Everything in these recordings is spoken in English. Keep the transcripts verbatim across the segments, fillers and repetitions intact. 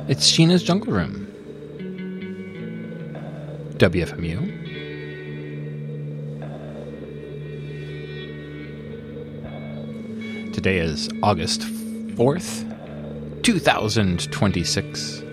It's Sheena's Jungle Room. W F M U. Today is August fourth, two thousand twenty-six.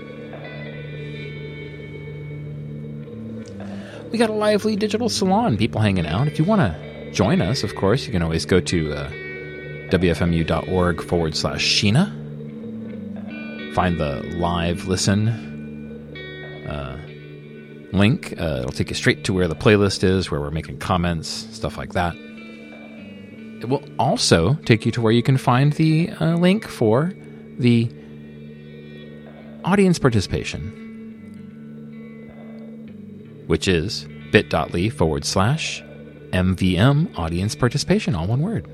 We got a lively digital salon, people hanging out. If you want to join us, of course, you can always go to uh, wfmu.org forward slash Sheena. Find the live listen uh, link. Uh, it'll take you straight to where the playlist is, where we're making comments, stuff like that. It will also take you to where you can find the uh, link for the audience participation, which is bit.ly forward slash MVM audience participation, all one word.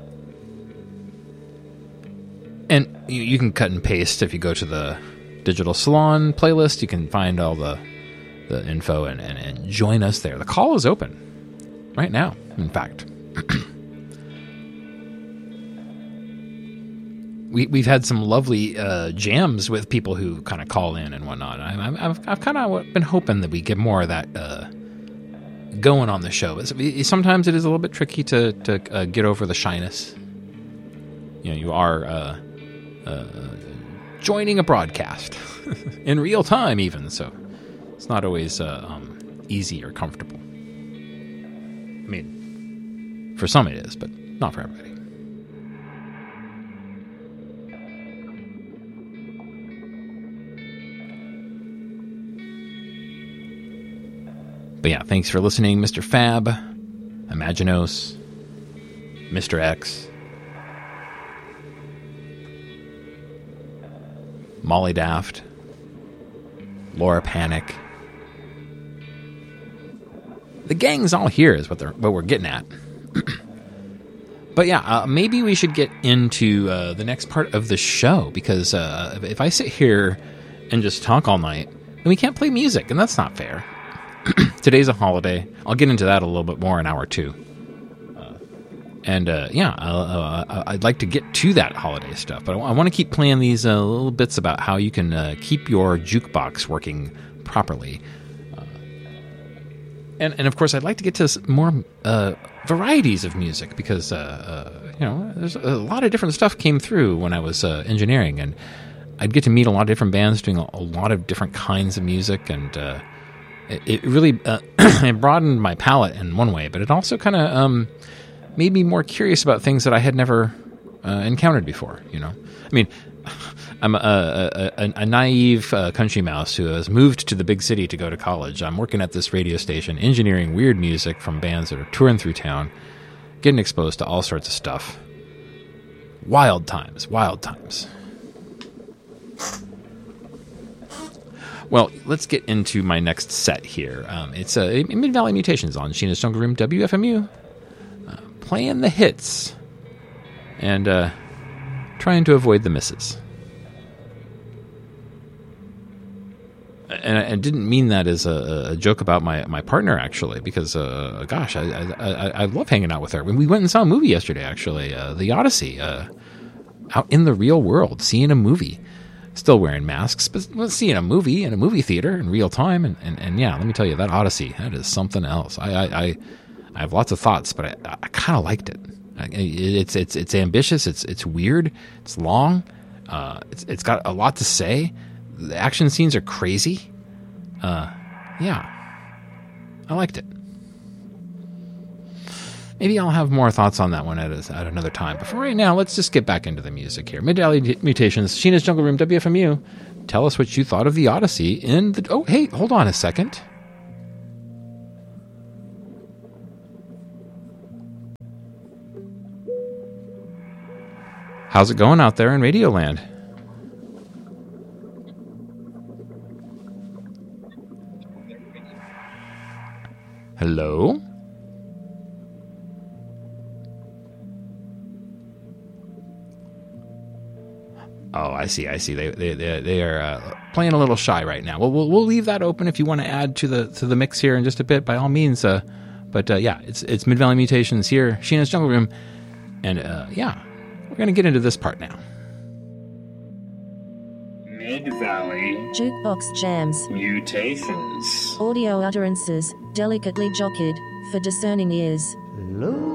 And you, you can cut and paste if you go to the Digital Salon playlist. You can find all the the info and, and, and join us there. The call is open right now, in fact. we, we've had some lovely uh, jams with people who kind of call in and whatnot. I, I've, I've kind of been hoping that we get more of that uh, going on the show. It's, sometimes it is a little bit tricky to, to uh, get over the shyness. You know, you are... Uh, Uh, joining a broadcast in real time, even so, it's not always uh, um, easy or comfortable. I mean, for some it is, but not for everybody. But yeah, thanks for listening, Mister Fab, Imaginos, Mister X, Molly Daft, Laura Panic. The gang's all here is what they're what we're getting at. But yeah, uh, maybe we should get into uh, the next part of the show, because uh, if I sit here and just talk all night, then we can't play music, and that's not fair. Today's a holiday. I'll get into that a little bit more in hour two. And, uh, yeah, uh, uh, I'd like to get to that holiday stuff, but I, I want to keep playing these uh, little bits about how you can uh, keep your jukebox working properly. Uh, and, and, of course, I'd like to get to more uh, varieties of music, because, uh, uh, you know, there's a lot of different stuff came through when I was uh, engineering, and I'd get to meet a lot of different bands doing a, a lot of different kinds of music, and uh, it, it really uh, it broadened my palette in one way, but it also kind of... Um, made me more curious about things that I had never uh, encountered before, you know? I mean, I'm a, a, a, a naive uh, country mouse who has moved to the big city to go to college. I'm working at this radio station, engineering weird music from bands that are touring through town, getting exposed to all sorts of stuff. Wild times, wild times. Well, let's get into my next set here. Um, it's uh, Mid-Valley Mutations on Sheena's Jungle Room, W F M U. Playing the hits and uh, trying to avoid the misses. And I, I didn't mean that as a, a joke about my, my partner, actually, because, uh, gosh, I, I I love hanging out with her. We went and saw a movie yesterday, actually, uh, The Odyssey, uh, out in the real world, seeing a movie. Still wearing masks, but seeing a movie in a movie theater in real time. And, and, and yeah, let me tell you, that Odyssey, that is something else. I... I, I I have lots of thoughts, but I, I kind of liked it. It's it's it's ambitious. It's it's weird. It's long. Uh, it's it's got a lot to say. The action scenes are crazy. Uh, yeah, I liked it. Maybe I'll have more thoughts on that one at a, at another time. But for right now, let's just get back into the music here. Mid-Valley Mutations, Sheena's Jungle Room, W F M U. Tell us what you thought of the Odyssey in the... Oh, hey, hold on a second. How's it going out there in Radioland? Hello? Oh, I see. I see. They they they, they are uh, playing a little shy right now. Well, we'll we'll leave that open if you want to add to the to the mix here in just a bit, by all means. Uh, but uh, yeah, it's it's Mid-Valley Mutations here, Sheena's Jungle Room, and uh, yeah. We're going to get into this part now. Mid-Valley Jukebox jams. Mutations. Audio utterances, delicately jockeyed, for discerning ears.